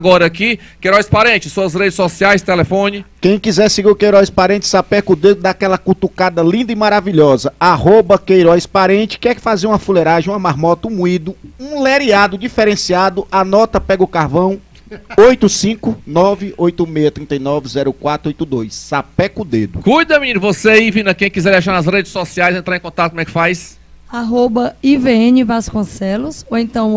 Agora aqui, Queiroz Parente, suas redes sociais, telefone. Quem quiser seguir o Queiroz Parente, sapeca o dedo, dá aquela cutucada linda e maravilhosa. @Queiroz Parente, quer fazer uma fuleiragem, uma marmota, um moído, um lereado diferenciado, anota, pega o carvão, 85986390482. Sapeca o dedo. Cuida, menino, você aí, Vina, quem quiser achar nas redes sociais, entrar em contato, como é que faz? @IVN Vasconcelos ou então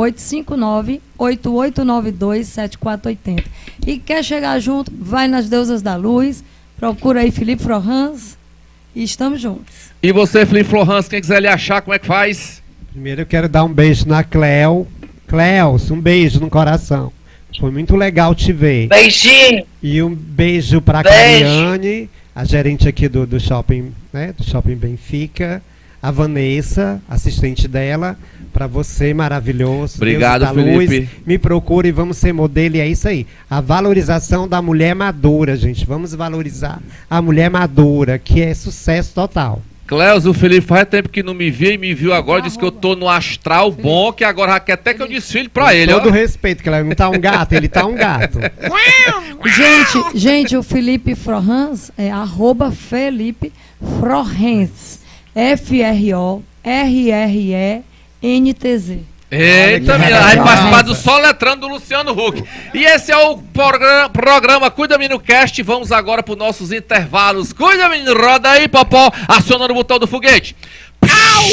859-8892-7480. E quer chegar junto, vai nas Deusas da Luz, procura aí Felipe Florans e estamos juntos. E você, Felipe Florans, quem quiser lhe achar, como é que faz? Primeiro eu quero dar um beijo na Cleo. Cleos, um beijo no coração. Foi muito legal te ver. Beijinho. E um beijo para a Cariane, a gerente aqui do shopping, né, do Shopping Benfica. A Vanessa, assistente dela, para você, maravilhoso. Obrigado, Felipe. Me procure e vamos ser modelo, e é isso aí. A valorização da mulher madura, gente. Vamos valorizar a mulher madura, que é sucesso total. Cleus, o Felipe faz tempo que não me via e me viu agora, disse que eu tô no astral bom, que agora quer até que eu desfile pra ele. Todo respeito, que ele não tá um gato, ele tá um gato. Gente, o Felipe Florans é @Felipe Florans. FRORRENTZ. Eita, menina, vai participar do Soletrando do Luciano Huck. E esse é o programa Cuida Menino Cast. Vamos agora para os nossos intervalos. Cuida, menino, roda aí, Popó, acionando o botão do foguete. Au!